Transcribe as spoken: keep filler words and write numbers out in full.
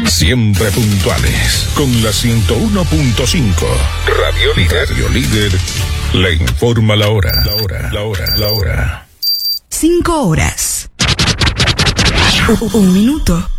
Siempre puntuales. Con la ciento uno punto cinco. Radio Líder. Radio Líder le informa la hora. La hora, la hora, la hora. Cinco horas. Un, un minuto.